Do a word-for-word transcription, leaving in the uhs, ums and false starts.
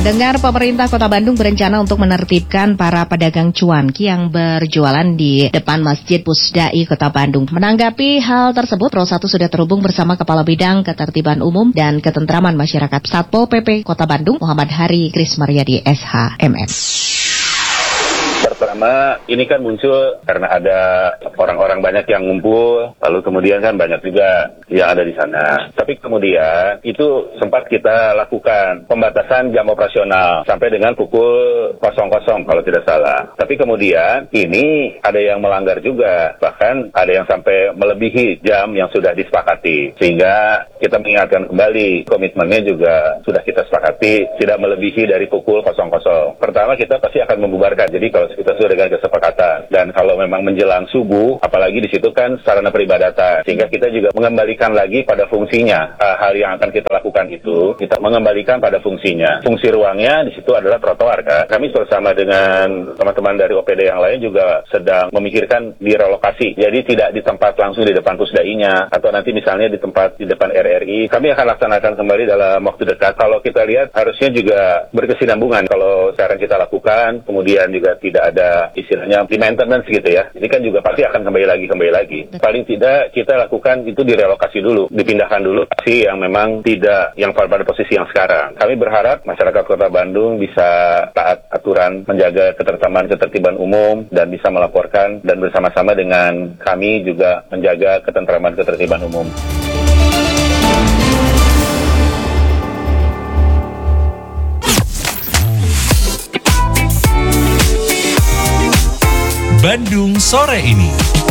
Pendengar, pemerintah Kota Bandung berencana untuk menertibkan para pedagang cuanki yang berjualan di depan Masjid Pusdai Kota Bandung. Menanggapi hal tersebut, Pro satu sudah terhubung bersama Kepala Bidang Ketertiban Umum dan Ketentraman Masyarakat Satpol P P Kota Bandung, Muhammad Hari Krismaryadi S H M S. Pertama, ini kan muncul karena ada orang-orang banyak yang ngumpul, lalu kemudian kan banyak juga yang ada di sana. Tapi kemudian itu sempat kita lakukan pembatasan jam operasional sampai dengan pukul nol nol kalau tidak salah. Tapi kemudian ini ada yang melanggar juga, bahkan ada yang sampai melebihi jam yang sudah disepakati. Sehingga kita mengingatkan kembali, komitmennya juga sudah kita sepakati tidak melebihi dari pukul nol nol. Pertama, kita pasti akan membubarkan. Jadi kalau kita sudah dengan kesepakatan, dan kalau memang menjelang subuh, apalagi di situ kan sarana peribadatan, sehingga kita juga mengembalikan lagi pada fungsinya. Uh, hal yang akan kita lakukan itu kita mengembalikan pada fungsinya. Fungsi ruangnya di situ adalah trotoar kan. Kami bersama dengan teman-teman dari O P D yang lain juga sedang memikirkan direlokasi. Jadi tidak di tempat langsung di depan pusdainya, atau nanti misalnya di tempat di depan R R I. Kami akan laksanakan kembali dalam waktu dekat. Kalau kita lihat harusnya juga berkesinambungan. Kalau sekarang kita lakukan, kemudian juga tidak ada istilahnya di maintenance gitu ya. Ini kan juga pasti akan kembali lagi, kembali lagi. Paling tidak kita lakukan itu direlokasi dulu, dipindahkan dulu sih yang memang tidak yang pada posisi yang sekarang. Kami berharap masyarakat Kota Bandung bisa taat aturan, menjaga ketertiban ketertiban umum dan bisa melaporkan, dan bersama-sama dengan kami juga menjaga ketentraman ketertiban umum. Bandung sore ini.